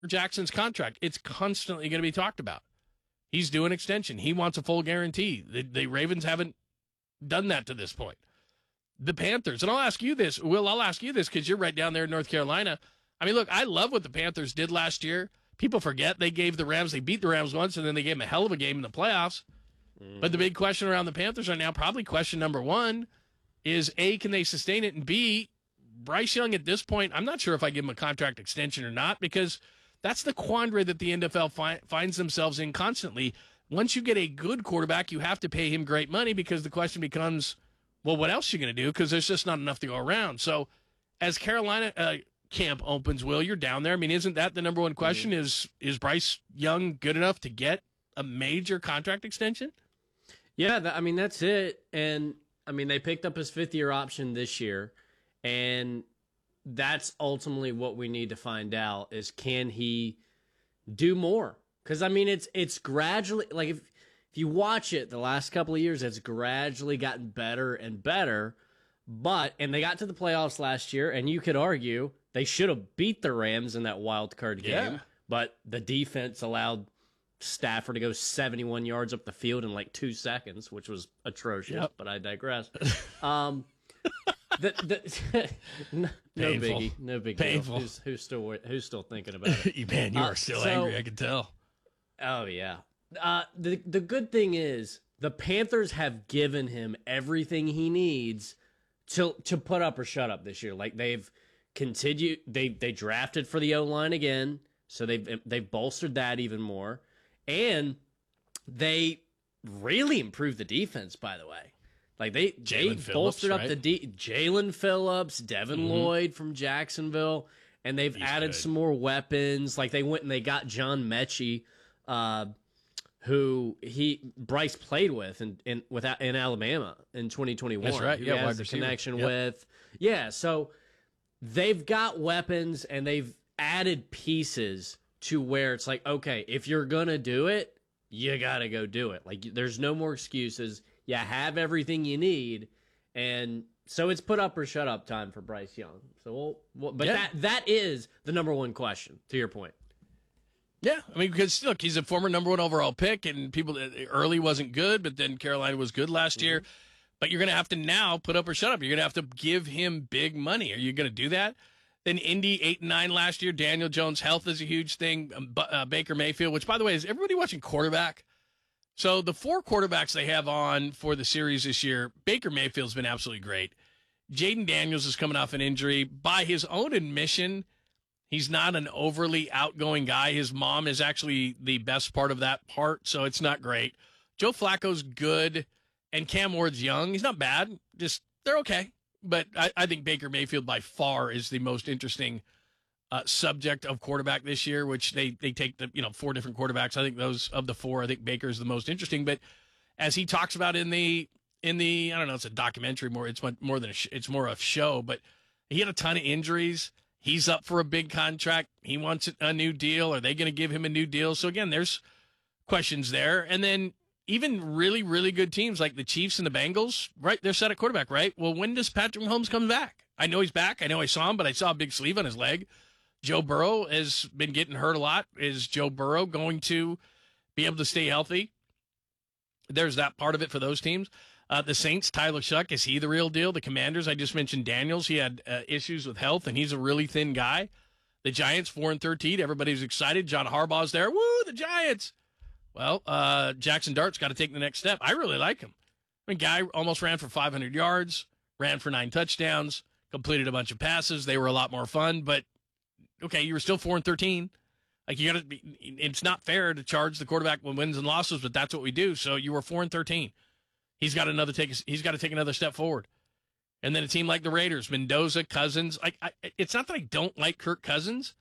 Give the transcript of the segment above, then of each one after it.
Jackson's contract. It's constantly going to be talked about. He's due an extension. He wants a full guarantee. The Ravens haven't done that to this point. The Panthers, and I'll ask you this, Will, I'll ask you this because you're right down there in North Carolina. I mean, look, I love what the Panthers did last year. People forget they beat the Rams once, and then they gave them a hell of a game in the playoffs. But the big question around the Panthers right now, probably question number one, is A, can they sustain it? And B, Bryce Young at this point, I'm not sure if I give him a contract extension or not, because that's the quandary that the NFL finds themselves in constantly. Once you get a good quarterback, you have to pay him great money, because the question becomes, well, what else are you going to do? Because there's just not enough to go around. So as Carolina camp opens, Will, you're down there. I mean, isn't that the number one question? Is Bryce Young good enough to get a major contract extension? Yeah, that's it. And, they picked up his fifth-year option this year, and that's ultimately what we need to find out is, can he do more? Because, it's gradually, like, if you watch it the last couple of years, it's gradually gotten better and better. And they got to the playoffs last year, and you could argue they should have beat the Rams in that wild card game. Yeah. But the defense allowed Stafford to go 71 yards up the field in like 2 seconds, which was atrocious. Yep. But I digress. No biggie. Painful. Who's still thinking about it? Man, you are still angry. I can tell. Oh yeah. The good thing is the Panthers have given him everything he needs to put up or shut up this year. Like, they've continued. They drafted for the O-line again, so they've bolstered that even more. And they really improved the defense, by the way. Like, they bolstered up the Jalen Phillips, Devin Lloyd from Jacksonville, and they've added some more weapons. Like, they went and they got John Mechie, who Bryce played with in Alabama in 2021. That's right. Who Yeah, has a connection with. Yeah, so they've got weapons and they've added pieces to where it's like, okay, if you're going to do it, you got to go do it. Like, there's no more excuses. You have everything you need. And so it's put up or shut up time for Bryce Young. So that is the number one question, to your point. Yeah, because look, he's a former number one overall pick, and people early wasn't good, but then Carolina was good last year. But you're going to have to now put up or shut up. You're going to have to give him big money. Are you going to do that? Then Indy 8-9 last year. Daniel Jones' health is a huge thing. Baker Mayfield, which, by the way, is everybody watching quarterback? So the 4 quarterbacks they have on for the series this year, Baker Mayfield's been absolutely great. Jaden Daniels is coming off an injury. By his own admission, he's not an overly outgoing guy. His mom is actually the best part of that part, so it's not great. Joe Flacco's good, and Cam Ward's young. He's not bad. Just, they're okay. But I think Baker Mayfield by far is the most interesting subject of quarterback this year, which they take 4 different quarterbacks. I think those of the 4, I think Baker's the most interesting. But as he talks about in the I don't know, it's a documentary more. It's more than it's more a show. But he had a ton of injuries. He's up for a big contract. He wants a new deal. Are they going to give him a new deal? So again, there's questions there. And then even really, really good teams like the Chiefs and the Bengals, right? They're set at quarterback, right? Well, when does Patrick Mahomes come back? I know he's back. I know I saw him, but I saw a big sleeve on his leg. Joe Burrow has been getting hurt a lot. Is Joe Burrow going to be able to stay healthy? There's that part of it for those teams. The Saints, Tyler Shuck, is he the real deal? The Commanders, I just mentioned Daniels. He had issues with health, and he's a really thin guy. The Giants, 4-13. Everybody's excited. John Harbaugh's there. Woo, the Giants. Well, Jackson Dart's got to take the next step. I really like him. Guy almost ran for 500 yards, ran for 9 touchdowns, completed a bunch of passes. They were a lot more fun, but okay, you were still 4-13. Like, you got to be. It's not fair to charge the quarterback with wins and losses, but that's what we do. So you were 4-13. He's got to take another step forward. And then a team like the Raiders, Mendoza, Cousins. It's not that I don't like Kirk Cousins.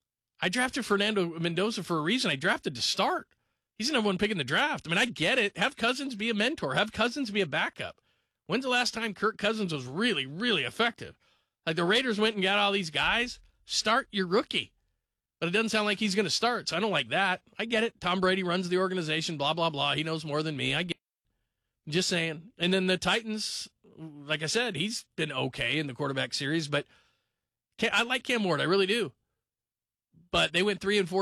I drafted Fernando Mendoza for a reason. I drafted to start. He's the number 1 pick in the draft. I get it. Have Cousins be a mentor. Have Cousins be a backup. When's the last time Kirk Cousins was really, really effective? Like, the Raiders went and got all these guys. Start your rookie. But it doesn't sound like he's going to start, so I don't like that. I get it. Tom Brady runs the organization, blah, blah, blah. He knows more than me. I get it. Just saying. And then the Titans, like I said, he's been okay in the quarterback series, but I like Cam Ward. I really do. but they went 3-14